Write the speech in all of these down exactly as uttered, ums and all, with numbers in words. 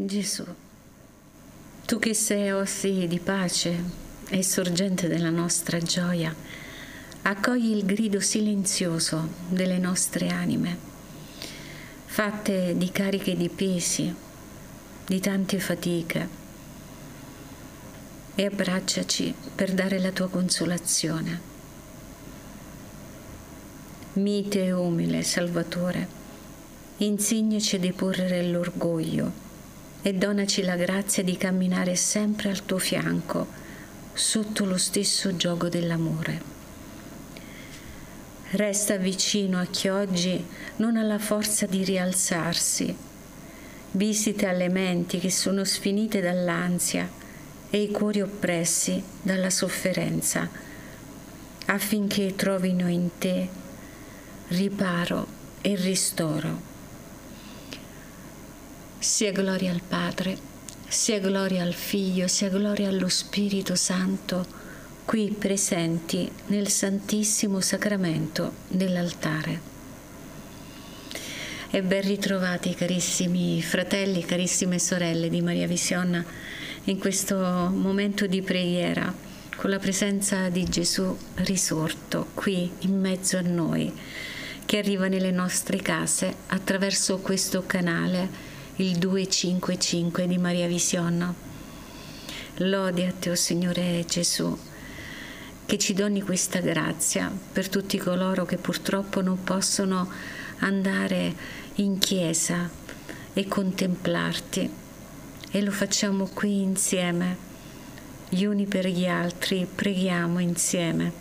Gesù, tu che sei oasi di pace e sorgente della nostra gioia, accogli il grido silenzioso delle nostre anime, fatte di cariche di pesi, di tante fatiche, e abbracciaci per dare la tua consolazione. Mite e umile Salvatore, insegnaci a deporre l'orgoglio e donaci la grazia di camminare sempre al tuo fianco, sotto lo stesso giogo dell'amore. Resta vicino a chi oggi non ha la forza di rialzarsi. Visita le menti che sono sfinite dall'ansia e i cuori oppressi dalla sofferenza, affinché trovino in te riparo e ristoro. Sia gloria al Padre, sia gloria al Figlio, sia gloria allo Spirito Santo, qui presenti nel Santissimo Sacramento dell'altare. E ben ritrovati carissimi fratelli, carissime sorelle di Maria Vision, in questo momento di preghiera, con la presenza di Gesù risorto qui in mezzo a noi, che arriva nelle nostre case attraverso questo canale, il duecentocinquantacinque di Maria Vision. Lode a te, o Signore Gesù, che ci doni questa grazia per tutti coloro che purtroppo non possono andare in chiesa e contemplarti, e lo facciamo qui insieme, gli uni per gli altri, preghiamo insieme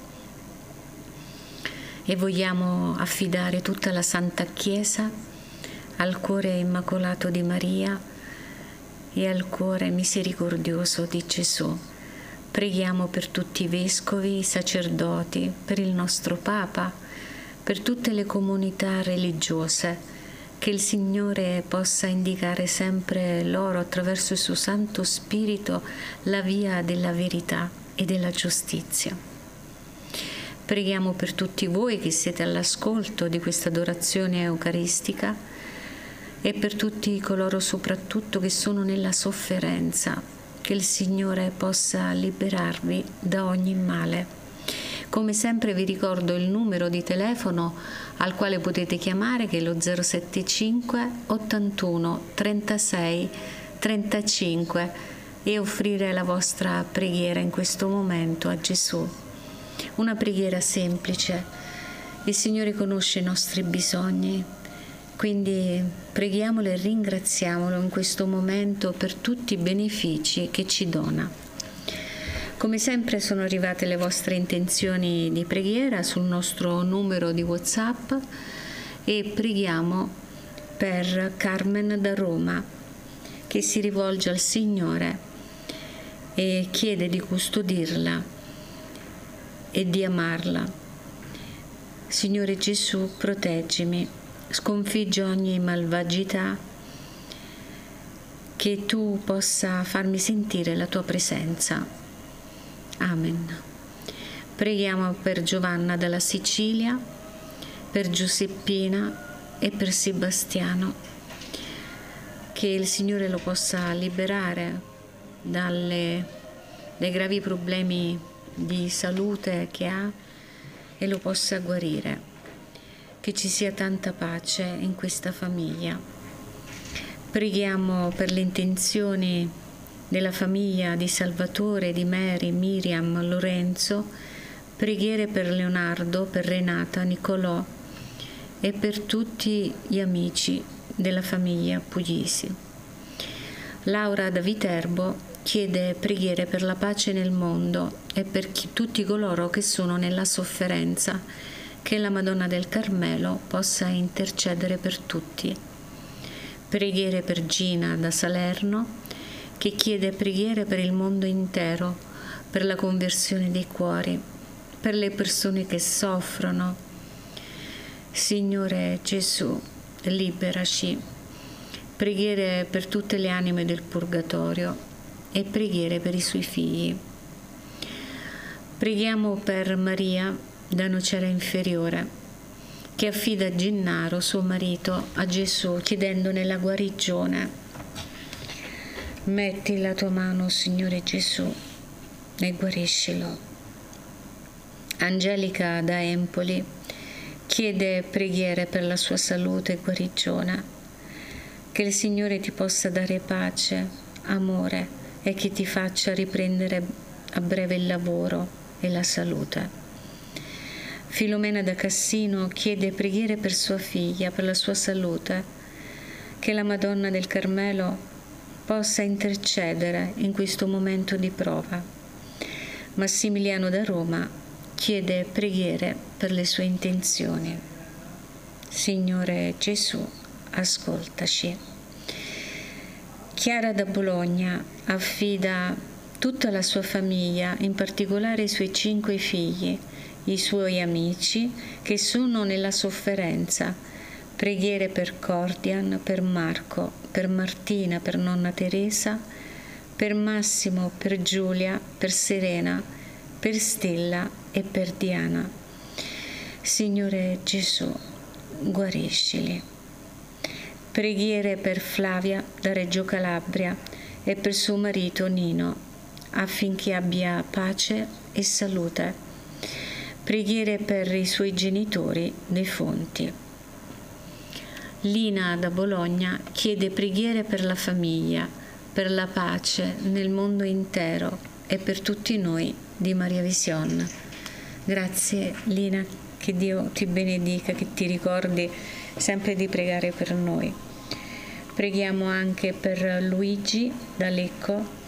e vogliamo affidare tutta la Santa Chiesa al cuore immacolato di Maria e al cuore misericordioso di Gesù. Preghiamo per tutti i vescovi, i sacerdoti, per il nostro Papa, per tutte le comunità religiose, che il Signore possa indicare sempre loro, attraverso il suo Santo Spirito, la via della verità e della giustizia. Preghiamo per tutti voi che siete all'ascolto di questa adorazione eucaristica, e per tutti coloro soprattutto che sono nella sofferenza, che il Signore possa liberarvi da ogni male. Come sempre vi ricordo il numero di telefono al quale potete chiamare, che è lo zero sette cinque ottantuno trentasei trentacinque, e offrire la vostra preghiera in questo momento a Gesù. Una preghiera semplice. Il Signore conosce i nostri bisogni, quindi preghiamolo e ringraziamolo in questo momento per tutti i benefici che ci dona. Come sempre sono arrivate le vostre intenzioni di preghiera sul nostro numero di WhatsApp, e preghiamo per Carmen da Roma, che si rivolge al Signore e chiede di custodirla e di amarla. Signore Gesù, proteggimi. Sconfiggi ogni malvagità, che tu possa farmi sentire la tua presenza. Amen. Preghiamo per Giovanna dalla Sicilia, per Giuseppina e per Sebastiano, che il Signore lo possa liberare dalle, dai gravi problemi di salute che ha e lo possa guarire. Che ci sia tanta pace in questa famiglia. Preghiamo per le intenzioni della famiglia di Salvatore, di Mary, Miriam, Lorenzo, preghiere per Leonardo, per Renata, Nicolò e per tutti gli amici della famiglia Puglisi. Laura da Viterbo chiede preghiere per la pace nel mondo e per chi, tutti coloro che sono nella sofferenza, che la Madonna del Carmelo possa intercedere per tutti. Preghiere per Gina da Salerno, che chiede preghiere per il mondo intero, per la conversione dei cuori, per le persone che soffrono. Signore Gesù, liberaci. Preghiere per tutte le anime del purgatorio e preghiere per i suoi figli. Preghiamo per Maria da Nocera Inferiore, che affida Gennaro, suo marito, a Gesù, chiedendone la guarigione. Metti la tua mano, Signore Gesù, e guariscilo. Angelica da Empoli chiede preghiere per la sua salute e guarigione. Che il Signore ti possa dare pace, amore e che ti faccia riprendere a breve il lavoro e la salute. Filomena da Cassino chiede preghiere per sua figlia, per la sua salute. Che la Madonna del Carmelo possa intercedere in questo momento di prova. Massimiliano da Roma chiede preghiere per le sue intenzioni. Signore Gesù, ascoltaci. Chiara da Bologna affida tutta la sua famiglia, in particolare i suoi cinque figli, i suoi amici che sono nella sofferenza. Preghiere per Cordian, per Marco, per Martina, per nonna Teresa, per Massimo, per Giulia, per Serena, per Stella e per Diana. Signore Gesù, guariscili. Preghiere per Flavia da Reggio Calabria e per suo marito Nino, affinché abbia pace e salute. Preghiere per i suoi genitori defunti. Lina da Bologna chiede preghiere per la famiglia, per la pace nel mondo intero e per tutti noi di Maria Vision. Grazie Lina, che Dio ti benedica, che ti ricordi sempre di pregare per noi. Preghiamo anche per Luigi da Lecco